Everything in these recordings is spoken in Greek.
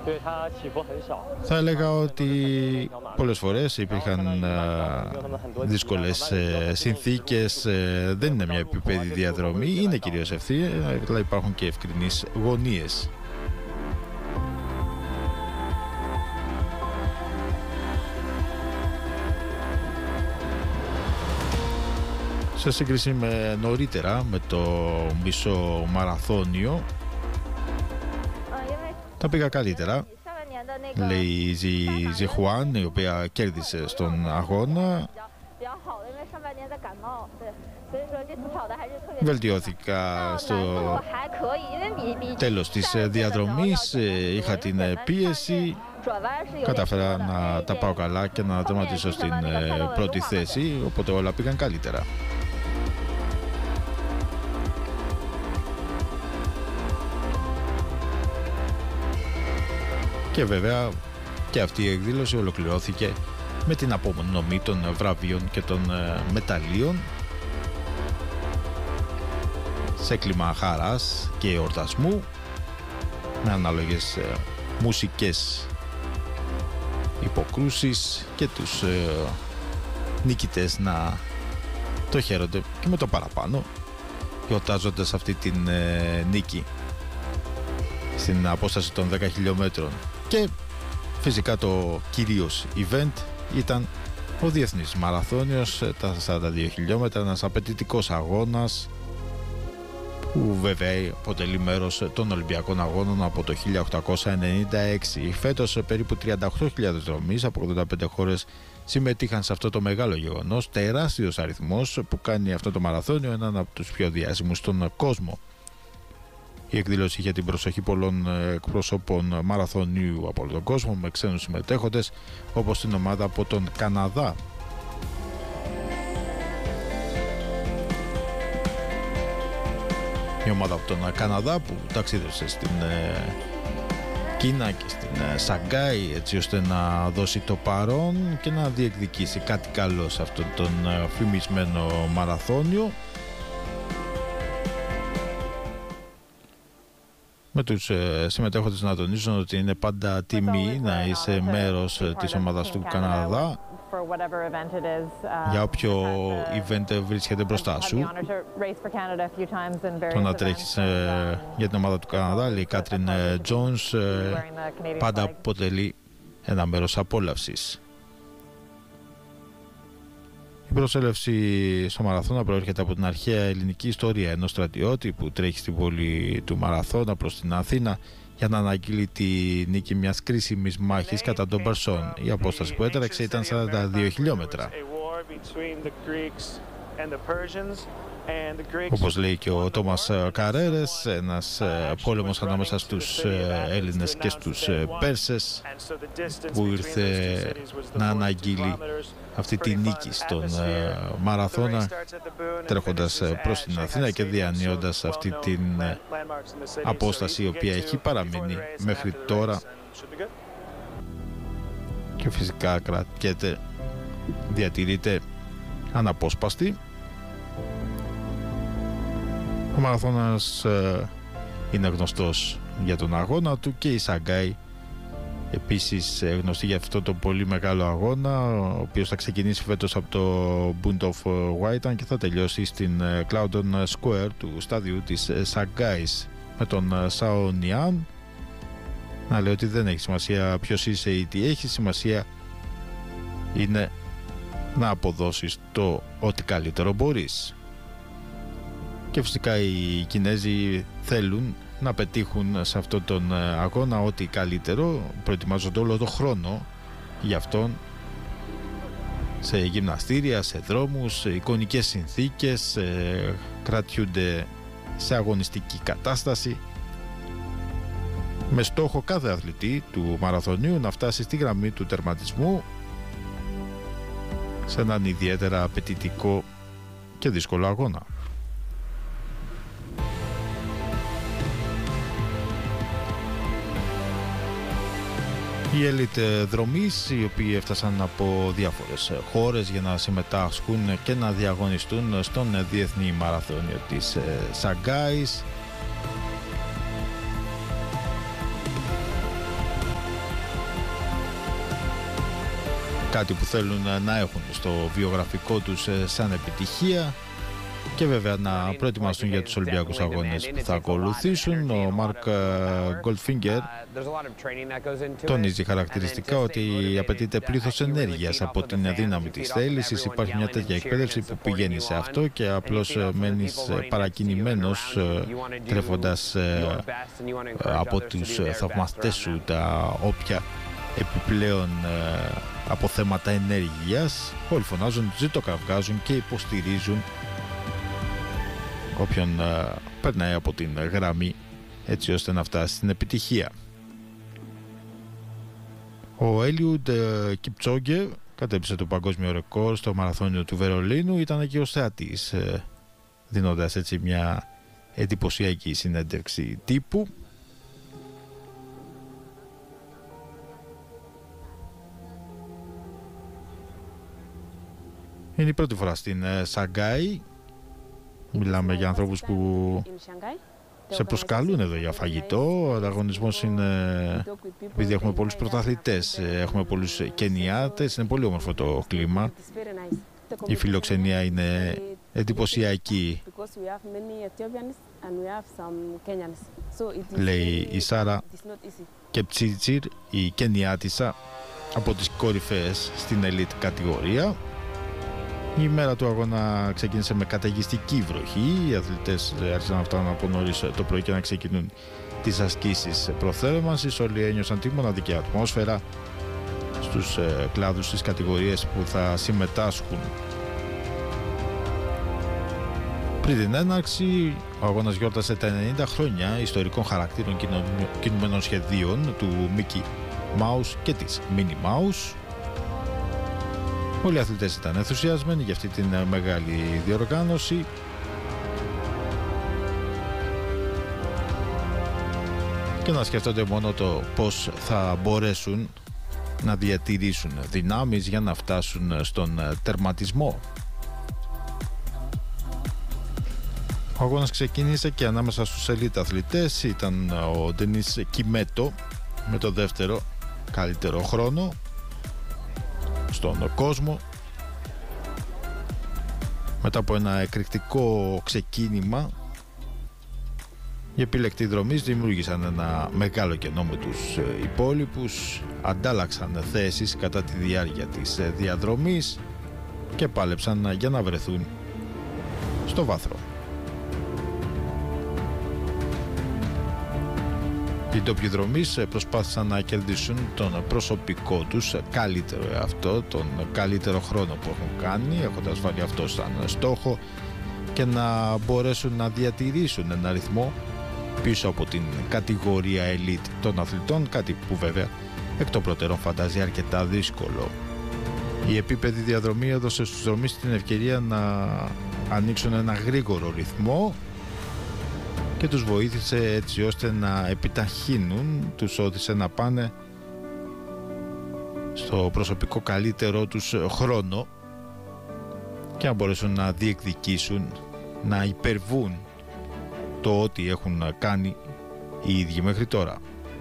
Θα έλεγα ότι πολλές φορές υπήρχαν δύσκολες συνθήκες, δεν είναι μια επίπεδη διαδρομή, είναι κυρίως ευθεία, αλλά υπάρχουν και ευκρινείς γωνίες. Σε σύγκριση με νωρίτερα, με το μισό μαραθώνιο, τα πήγα καλύτερα, λέει η Ζιχουάν, η οποία κέρδισε στον αγώνα. Βελτιώθηκα στο τέλος της διαδρομής, είχα την πίεση, κατάφερα να τα πάω καλά και να τερματίσω στην πρώτη θέση, οπότε όλα πήγαν καλύτερα. Και βέβαια και αυτή η εκδήλωση ολοκληρώθηκε με την απονομή των βραβείων και των μεταλλίων σε κλίμα χαράς και εορτασμού, με ανάλογες μουσικές υποκρούσεις και τους νικητές να το χαίρονται και με το παραπάνω, γιορτάζοντας αυτή την νίκη στην απόσταση των 10 χιλιόμετρων. Και φυσικά το κυρίως event ήταν ο Διεθνής Μαραθώνιος, τα 42 χιλιόμετρα, ένας απαιτητικός αγώνας που βέβαια αποτελεί μέρος των Ολυμπιακών Αγώνων από το 1896. Φέτος περίπου 38.000 δρομείς από 85 χώρες συμμετείχαν σε αυτό το μεγάλο γεγονός, τεράστιος αριθμός που κάνει αυτό το μαραθώνιο έναν από τους πιο διάσημους στον κόσμο. Η εκδήλωση είχε την προσοχή πολλών εκπροσώπων μαραθωνίου από όλο τον κόσμο, με ξένους συμμετέχοντες όπως την ομάδα από τον Καναδά. Η ομάδα από τον Καναδά που ταξίδευσε στην Κίνα και στην Σαγκάη, έτσι ώστε να δώσει το παρόν και να διεκδικήσει κάτι καλό σε αυτόν τον φημισμένο μαραθώνιο, με τους συμμετέχοντες να τονίζουν ότι είναι πάντα τιμή να είσαι μέρος της ομάδας του Καναδά για όποιο event βρίσκεται μπροστά σου. Το να τρέχεις για την ομάδα του Καναδά, λέει η Κάτριν Τζόνς, πάντα αποτελεί ένα μέρος απόλαυσης. Η προσέλευση στο μαραθώνα προέρχεται από την αρχαία ελληνική ιστορία ενός στρατιώτη που τρέχει στην πόλη του Μαραθώνα προς την Αθήνα για να αναγγείλει τη νίκη μιας κρίσιμης μάχης κατά των Περσών. Η απόσταση που έτρεξε ήταν 42 χιλιόμετρα. Όπως λέει και ο Τόμας Καρέρες, ένας πόλεμος ανάμεσα στους Έλληνες και στους Πέρσες που ήρθε να αναγγείλει αυτή τη νίκη στον μαραθώνα, τρέχοντας προς την Αθήνα και διανύοντας αυτή την απόσταση η οποία έχει παραμείνει μέχρι τώρα και φυσικά κρατιέται, διατηρείται αναπόσπαστη. Ο μαραθώνας είναι γνωστός για τον αγώνα του και η Σαγκάη επίσης γνωστή για αυτό το πολύ μεγάλο αγώνα, ο οποίος θα ξεκινήσει φέτος από το Bund of Waitan και θα τελειώσει στην Cloudon Square του στάδιου της Σαγκάης με τον Σαο Νιάν να λέει ότι δεν έχει σημασία ποιος είσαι ή τι έχει, σημασία είναι να αποδώσεις το ό,τι καλύτερο μπορείς. Και φυσικά οι Κινέζοι θέλουν να πετύχουν σε αυτόν τον αγώνα ό,τι καλύτερο, προετοιμάζονται όλο τον χρόνο γι' αυτόν, σε γυμναστήρια, σε δρόμους, σε εικονικές συνθήκες, κρατιούνται σε αγωνιστική κατάσταση με στόχο κάθε αθλητή του μαραθωνίου να φτάσει στη γραμμή του τερματισμού σε έναν ιδιαίτερα απαιτητικό και δύσκολο αγώνα. Οι ελίτ δρομείς, οι οποίοι έφτασαν από διάφορες χώρες για να συμμετάσχουν και να διαγωνιστούν στον Διεθνή Μαραθώνιο της Σαγκάης. κάτι που θέλουν να έχουν στο βιογραφικό τους σαν επιτυχία και βέβαια να προετοιμαστούν για τους Ολυμπιακούς Αγώνες που θα ακολουθήσουν. Ο Μάρκ Γκολτφίνγκερ τονίζει χαρακτηριστικά ότι απαιτείται πλήθος ενέργειας από την δύναμη της θέλησης. Υπάρχει μια τέτοια εκπαίδευση που πηγαίνει σε αυτό και απλώς μένεις παρακινημένος τρέφοντας από τους θαυμαστές σου τα όποια επιπλέον αποθέματα ενέργειας. Όλοι φωνάζουν, ζητοκραυγάζουν και υποστηρίζουν όποιον περνάει από την γραμμή έτσι ώστε να φτάσει στην επιτυχία. Ο Έλιουντ Κιπτσόγκε κατέπισε το παγκόσμιο ρεκόρ στο μαραθώνιο του Βερολίνου. Ήταν και ο θεατής, δίνοντας έτσι μια εντυπωσιακή συνέντευξη τύπου. Είναι η πρώτη φορά στην Σαγκάη. Μιλάμε για ανθρώπους που σε προσκαλούν εδώ για φαγητό. Ο ανταγωνισμός είναι, επειδή έχουμε πολλούς πρωταθλητές, έχουμε πολλούς Κενιάτες, είναι πολύ όμορφο το κλίμα. Η φιλοξενία είναι εντυπωσιακή, λέει η Σάρα Κεπτσίτσιρ, η Κενιάτισσα, από τις κορυφαίες στην elite κατηγορία. Η μέρα του αγώνα ξεκίνησε με καταιγιστική βροχή. Οι αθλητές άρχισαν να φτάνουν από νωρίς το πρωί και να ξεκινούν τις ασκήσεις προθέρμανσης. Όλοι ένιωσαν τη μοναδική ατμόσφαιρα στους κλάδους, στις κατηγορίες που θα συμμετάσχουν. Πριν την έναρξη, ο αγώνας γιόρτασε τα 90 χρόνια ιστορικών χαρακτήρων κινουμένων σχεδίων του Mickey Mouse και της Minnie Mouse. Όλοι οι αθλητές ήταν ενθουσιασμένοι για αυτή την μεγάλη διοργάνωση. Και να σκέφτονται μόνο το πώς θα μπορέσουν να διατηρήσουν δυνάμεις για να φτάσουν στον τερματισμό. Ο αγώνας ξεκίνησε και ανάμεσα στους ελίτ αθλητές ήταν ο Ντενίς Κιμέτο με το δεύτερο καλύτερο χρόνο στον κόσμο. Μετά από ένα εκρηκτικό ξεκίνημα, οι επιλεκτοί δρομείς δημιούργησαν ένα μεγάλο κενό με τους υπόλοιπους, αντάλλαξαν θέσεις κατά τη διάρκεια της διαδρομής και πάλεψαν για να βρεθούν στο βάθρο. Οι ντόπιοι δρομείς προσπάθησαν να κερδίσουν τον προσωπικό τους καλύτερο εαυτό, τον καλύτερο χρόνο που έχουν κάνει, έχοντας βάλει αυτό σαν στόχο, και να μπορέσουν να διατηρήσουν ένα ρυθμό πίσω από την κατηγορία elite των αθλητών, κάτι που βέβαια εκ των προτέρων φαντάζει αρκετά δύσκολο. Η επίπεδη διαδρομή έδωσε στους δρομείς την ευκαιρία να ανοίξουν ένα γρήγορο ρυθμό και τους βοήθησε έτσι ώστε να επιταχύνουν, τους όθησε να πάνε στο προσωπικό καλύτερό τους χρόνο και να μπορέσουν να διεκδικήσουν, να υπερβούν το ό,τι έχουν κάνει οι ίδιοι μέχρι τώρα.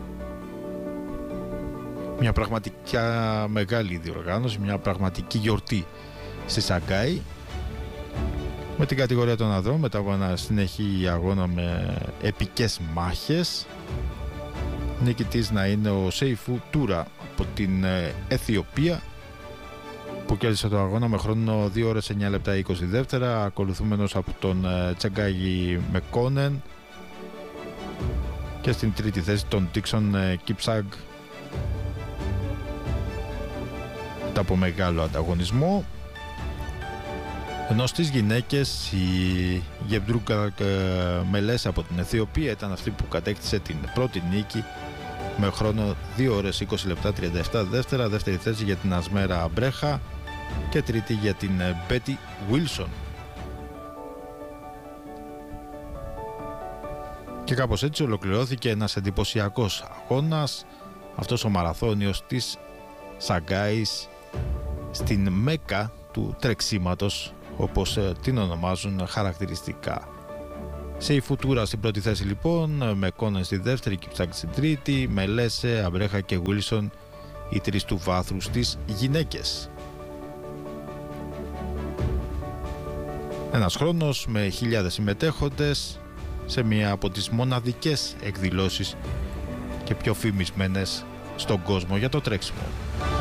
Μια πραγματικά μεγάλη διοργάνωση, μια πραγματική γιορτή στη Σαγκάη. Με την κατηγορία των ανδρών, μετά από ένα συνεχή αγώνα με επικές μάχες, νικητής να είναι ο Σέιφου Τούρα από την Αιθιοπία, που κέρδισε το αγώνα με χρόνο 2 ώρες 9 λεπτά 20 δεύτερα, ακολουθούμενος από τον Τσεγκάγι Μεκόνεν, και στην τρίτη θέση τον Τίξον Κιψάγκ, μετά από μεγάλο ανταγωνισμό. Ενώ στις γυναίκες η Γεβντρούκα Μελέσα από την Αιθιοπία ήταν αυτή που κατέκτησε την πρώτη νίκη με χρόνο 2 ώρες 20 λεπτά 37 δεύτερα, δεύτερη θέση για την Ασμέρα Μπρέχα και τρίτη για την Μπέτι Βίλσον. Και κάπως έτσι ολοκληρώθηκε ένας εντυπωσιακός αγώνας, αυτός ο μαραθώνιος της Σαγκάης, στην Μέκα του τρεξίματος, όπως την ονομάζουν χαρακτηριστικά. Σέιφου Τούρα στην πρώτη θέση λοιπόν, με Κόνεν στη δεύτερη, Κιψάκ στην τρίτη, Μελέσε, Αμπρέχα και Βίλσον οι 3 του βάθρου στις γυναίκες. Ένας χρόνος με χιλιάδες συμμετέχοντες σε μία από τις μοναδικές εκδηλώσεις και πιο φημισμένες στον κόσμο για το τρέξιμο.